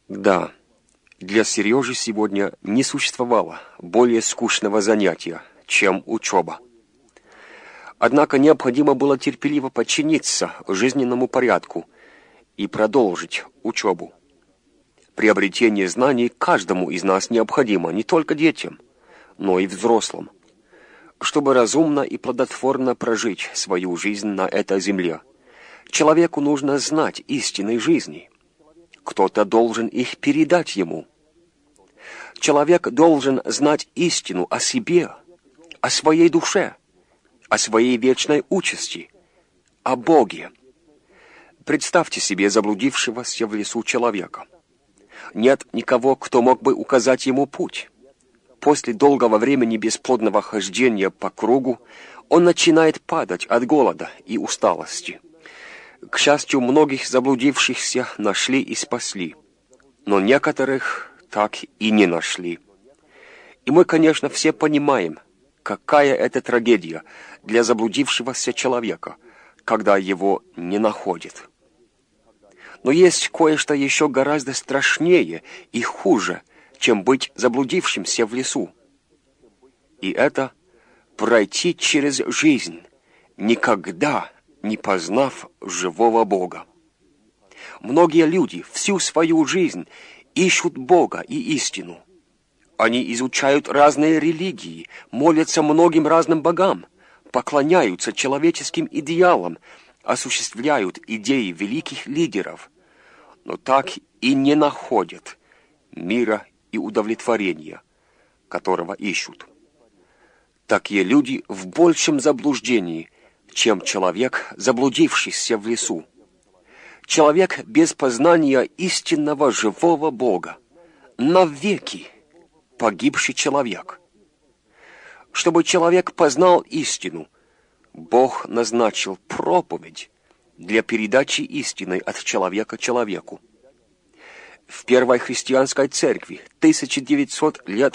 Да, для Сережи сегодня не существовало более скучного занятия, чем учеба. Однако необходимо было терпеливо подчиниться жизненному порядку и продолжить учебу. Приобретение знаний каждому из нас необходимо, не только детям, но и взрослым, чтобы разумно и плодотворно прожить свою жизнь на этой земле. Человеку нужно знать истины жизни. Кто-то должен их передать ему. Человек должен знать истину о себе, о своей душе, о своей вечной участи, о Боге. Представьте себе заблудившегося в лесу человека. Нет никого, кто мог бы указать ему путь. После долгого времени бесплодного хождения по кругу он начинает падать от голода и усталости. К счастью, многих заблудившихся нашли и спасли, но некоторых так и не нашли. И мы, конечно, все понимаем, какая это трагедия для заблудившегося человека, когда его не находят. Но есть кое-что еще гораздо страшнее и хуже, чем быть заблудившимся в лесу. И это пройти через жизнь, никогда не познав живого Бога. Многие люди всю свою жизнь ищут Бога и истину. Они изучают разные религии, молятся многим разным богам, поклоняются человеческим идеалам, осуществляют идеи великих лидеров, но так и не находят мира и удовлетворения, которого ищут. Такие люди в большем заблуждении, чем человек, заблудившийся в лесу. Человек без познания истинного живого Бога, навеки погибший человек. Чтобы человек познал истину, Бог назначил проповедь для передачи истины от человека человеку. В первой христианской церкви 1900 лет